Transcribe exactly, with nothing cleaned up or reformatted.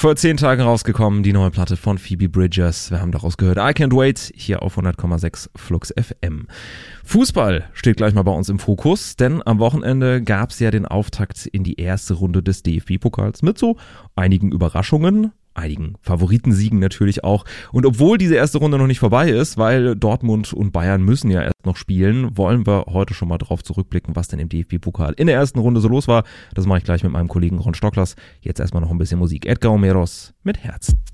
vor zehn Tagen rausgekommen, die neue Platte von Phoebe Bridgers. Wir haben daraus gehört, I Can't Wait, hier auf hundert Komma sechs Flux F M. Fußball steht gleich mal bei uns im Fokus, denn am Wochenende gab es ja den Auftakt in die erste Runde des D F B-Pokals mit so einigen Überraschungen, einigen Favoritensiegen natürlich auch. Und obwohl diese erste Runde noch nicht vorbei ist, weil Dortmund und Bayern müssen ja erst noch spielen, wollen wir heute schon mal drauf zurückblicken, was denn im D F B-Pokal in der ersten Runde so los war. Das mache ich gleich mit meinem Kollegen Ron Stocklers. Jetzt erstmal noch ein bisschen Musik. Edgar Omeros mit Herz.